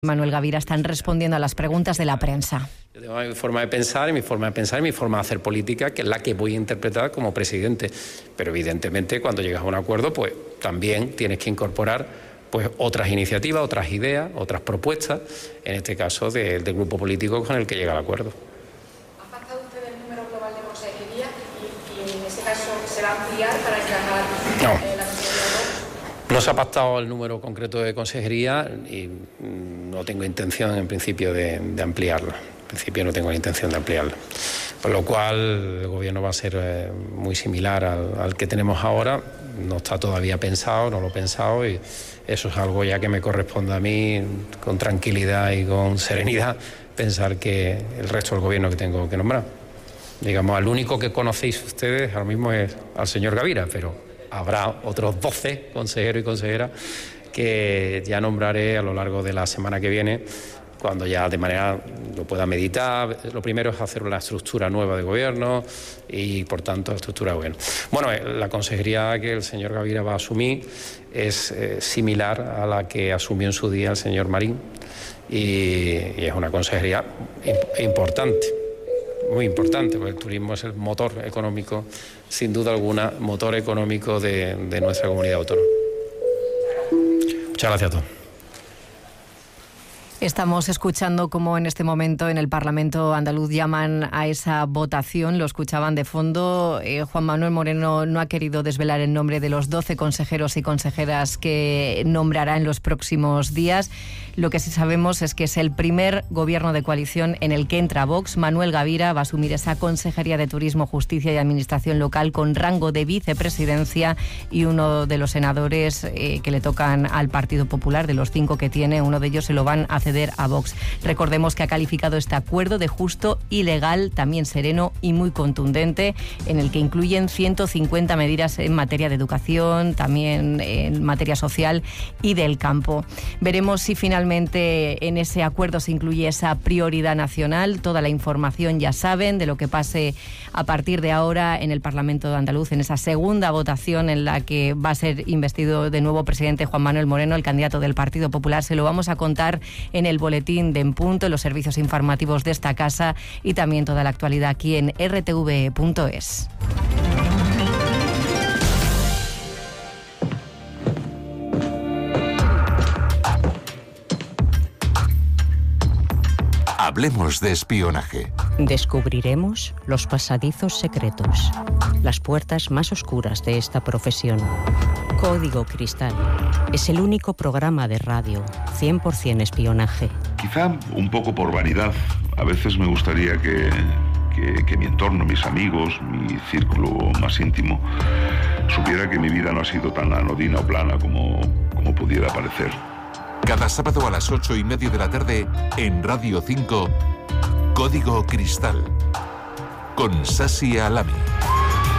Manuel Gavira están respondiendo a las preguntas de la prensa. Yo tengo mi forma de pensar y mi forma de hacer política, que es la que voy a interpretar como presidente. Pero evidentemente cuando llegas a un acuerdo, pues también tienes que incorporar pues otras iniciativas, otras ideas, otras propuestas, en este caso del grupo político con el que llega al acuerdo. ¿Ha pactado usted el número global de consejería y en este caso se va a ampliar para encajar la consejería? No se ha pactado el número concreto de consejería y no tengo intención en principio de ampliarla. En principio no tengo la intención de ampliarla. Por lo cual el gobierno va a ser muy similar al que tenemos ahora. No está todavía pensado, no lo he pensado y eso es algo ya que me corresponde a mí con tranquilidad y con serenidad pensar que el resto del gobierno que tengo que nombrar. Digamos, al único que conocéis ustedes ahora mismo es al señor Gavira, pero habrá otros 12 consejeros y consejeras que ya nombraré a lo largo de la semana que viene, cuando ya de manera lo pueda meditar. Lo primero es hacer una estructura nueva de gobierno y, por tanto, estructura de gobierno. Bueno, la consejería que el señor Gavira va a asumir es similar a la que asumió en su día el señor Marín y es una consejería importante. Muy importante, porque el turismo es el motor económico, sin duda alguna, motor económico de nuestra comunidad autónoma. Muchas gracias a todos. Estamos escuchando cómo en este momento en el Parlamento andaluz llaman a esa votación. Lo escuchaban de fondo. Juan Manuel Moreno no ha querido desvelar el nombre de los 12 consejeros y consejeras que nombrará en los próximos días. Lo que sí sabemos es que es el primer gobierno de coalición en el que entra Vox. Manuel Gavira va a asumir esa Consejería de Turismo, Justicia y Administración Local con rango de vicepresidencia, y uno de los senadores que le tocan al Partido Popular, de los 5 que tiene, uno de ellos se lo van a ceder a Vox. Recordemos que ha calificado este acuerdo de justo y legal, también sereno y muy contundente, en el que incluyen 150 medidas en materia de educación, también en materia social y del campo. Veremos si finalmente en ese acuerdo se incluye esa prioridad nacional. Toda la información ya saben de lo que pase a partir de ahora en el Parlamento andaluz, en esa segunda votación en la que va a ser investido de nuevo presidente Juan Manuel Moreno, el candidato del Partido Popular. Se lo vamos a contar en el boletín de En Punto, en los servicios informativos de esta casa, y también toda la actualidad aquí en rtv.es. Hablemos de espionaje. Descubriremos los pasadizos secretos, las puertas más oscuras de esta profesión. Código Cristal es el único programa de radio 100% espionaje. Quizá un poco por vanidad, a veces me gustaría que mi entorno, mis amigos, mi círculo más íntimo, supiera que mi vida no ha sido tan anodina o plana como pudiera parecer. Cada sábado a las 8:30 de la tarde en Radio 5, Código Cristal, con Sasi Alami.